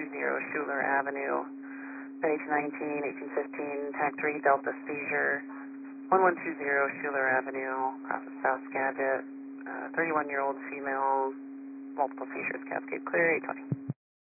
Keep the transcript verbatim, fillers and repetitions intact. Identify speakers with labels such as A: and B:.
A: zero Schuler Avenue, page nineteen, eighteen fifteen, tag three Delta seizure, one one two zero Schuler Avenue, process South Skagit, uh, thirty-one-year-old female, multiple seizures, Cascade Clear, eight twenty.